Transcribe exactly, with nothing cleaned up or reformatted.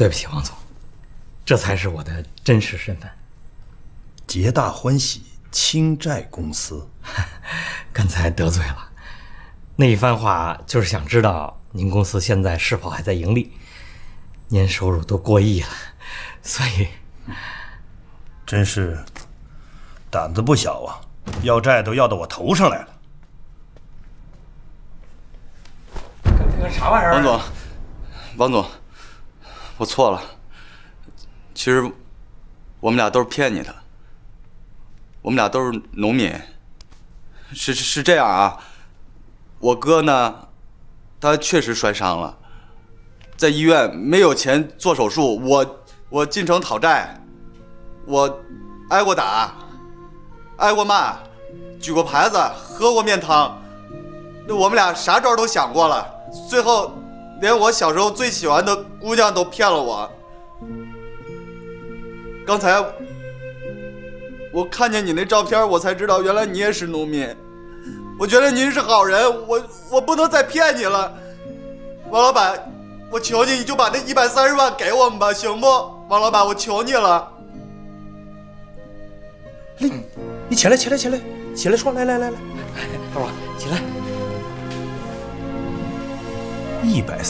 对不起，王总，这才是我的真实身份。 皆大欢喜倾债公司， 刚才得罪了，那一番话就是想知道您公司现在是否还在盈利。年收入都过亿了，所以真是胆子不小啊！要债都要到我头上来了。 这个啥玩意儿？ 王总，王总，我错了。其实我们俩都是骗你的。我们俩都是农民。是是是这样啊，我哥呢，他确实摔伤了，在医院没有钱做手术，我我进城讨债，我挨过打，挨过骂，举过牌子，喝过面汤，那我们俩啥招都想过了，最后连我小时候最喜欢的姑娘都骗了我。刚才我看见你那照片，我才知道原来你也是农民。我觉得您是好人，我我不能再骗你了。王老板，我求你，你就把那一百三十万给我们吧，行不？王老板，我求你了。 你你起来，起来，起来，起来说，来来来来， 大王起来。 一百